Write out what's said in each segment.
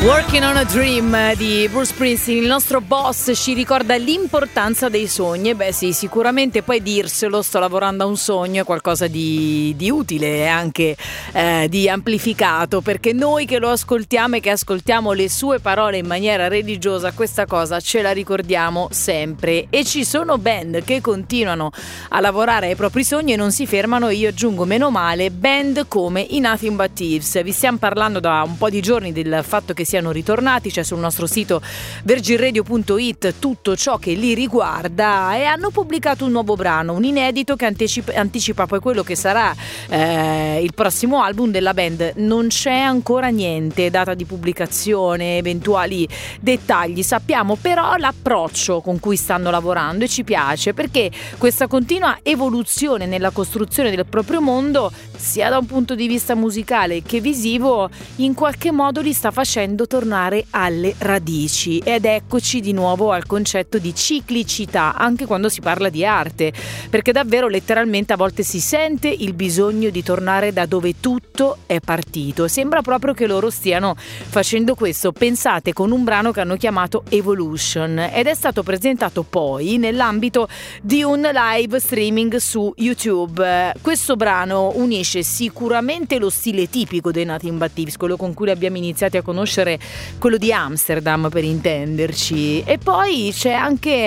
Working on a Dream di Bruce Springsteen, il nostro boss, ci ricorda l'importanza dei sogni. E beh sì, sicuramente poi dirselo, sto lavorando a un sogno, è qualcosa di utile e anche di amplificato, perché noi che lo ascoltiamo e che ascoltiamo le sue parole in maniera religiosa, questa cosa ce la ricordiamo sempre. E ci sono band che continuano a lavorare ai propri sogni e non si fermano. Io aggiungo, meno male, band come i Nothing But Thieves. Vi stiamo parlando da un po' di giorni del fatto che siano ritornati, c'è sul nostro sito virginradio.it tutto ciò che li riguarda, e hanno pubblicato un nuovo brano, un inedito che anticipa poi quello che sarà il prossimo album della band. Non c'è ancora niente, data di pubblicazione, eventuali dettagli, sappiamo però l'approccio con cui stanno lavorando e ci piace, perché questa continua evoluzione nella costruzione del proprio mondo, sia da un punto di vista musicale che visivo, in qualche modo li sta facendo tornare alle radici. Ed eccoci di nuovo al concetto di ciclicità anche quando si parla di arte, perché davvero letteralmente a volte si sente il bisogno di tornare da dove tutto è partito. Sembra proprio che loro stiano facendo questo, pensate, con un brano che hanno chiamato Evolution, ed è stato presentato poi nell'ambito di un live streaming su YouTube. Questo brano unisce sicuramente lo stile tipico dei Nothing But Thieves, quello con cui li abbiamo iniziati a conoscere, quello di Amsterdam per intenderci, e poi c'è anche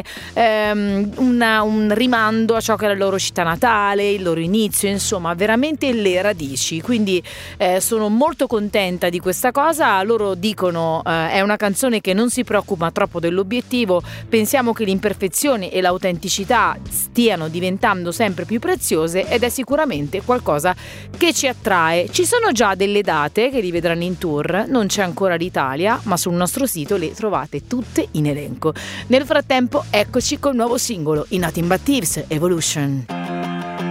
un rimando a ciò che è la loro città natale, il loro inizio, insomma veramente le radici. Quindi sono molto contenta di questa cosa. Loro dicono è una canzone che non si preoccupa troppo dell'obiettivo, pensiamo che l'imperfezione e l'autenticità stiano diventando sempre più preziose, ed è sicuramente qualcosa che ci attrae. Ci sono già delle date che li vedranno in tour, non c'è ancora l'Italia, ma sul nostro sito le trovate tutte in elenco. Nel frattempo eccoci col nuovo singolo, i Nothing But Thieves, Evolution.